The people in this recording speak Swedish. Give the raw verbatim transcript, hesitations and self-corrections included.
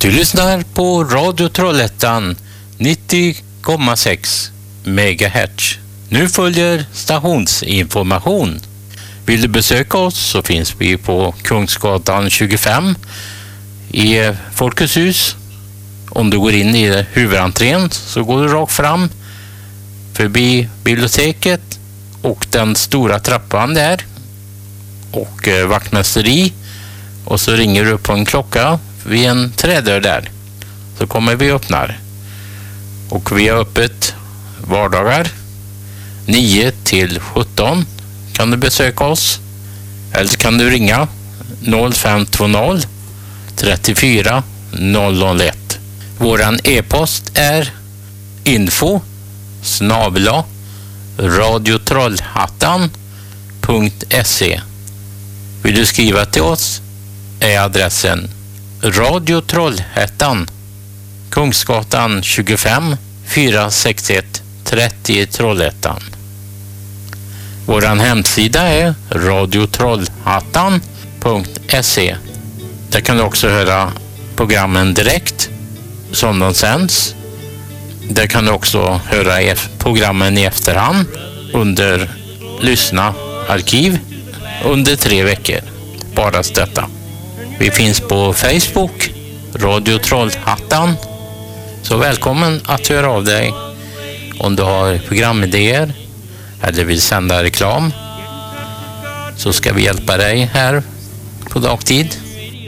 Du lyssnar på Radio Trollhättan nittio komma sex megahertz. Nu följer stationsinformation. Vill du besöka oss så finns vi på Kungsgatan tjugofem i Folkets hus. Om du går in i huvudentrén så går du rakt fram förbi biblioteket och den stora trappan där och eh, vaktmästeri, och så ringer du upp på en klocka vid en trädörr där, så kommer vi öppnar. Och vi har öppet vardagar nio till sjutton. Kan du besöka oss, eller kan du ringa noll fem två noll trettiofyra noll noll ett. Våran e-post är info snabel-a radiotrollhattan punkt se. Vill du skriva till oss är adressen Radio Trollhättan, Kungsgatan tjugofem, fyra sex ett trettio Trollhättan. Våran hemsida är radiotrollhattan punkt se. Där kan du också höra programmen direkt som de sänds. Där kan du också höra programmen i efterhand under lyssna arkiv under tre veckor. Bara detta. Vi finns på Facebook, Radio Trollhättan. Så välkommen att höra av dig om du har programidéer eller vill sända reklam, så ska vi hjälpa dig här på dagtid.